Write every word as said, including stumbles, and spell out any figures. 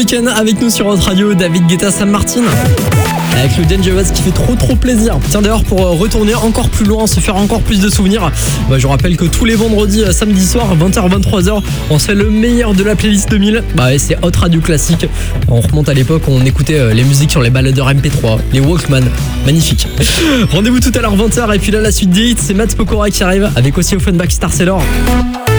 week-end avec nous sur Hot Radio, David Guetta, Sam Martin. Avec le Dangerous qui fait trop trop plaisir. Tiens d'ailleurs, pour retourner encore plus loin, se faire encore plus de souvenirs, bah, je rappelle que tous les vendredis, samedi soir, vingt heures vingt-trois heures, on se fait le meilleur de la playlist deux mille. Bah et c'est Hot Radio classique. On remonte à l'époque, on écoutait les musiques sur les baladeurs M P trois, les Walkman, magnifique. Rendez-vous tout à l'heure vingt heures et puis là la suite des hits, c'est Matt Pokora qui arrive avec aussi Offenbach Star Sailor.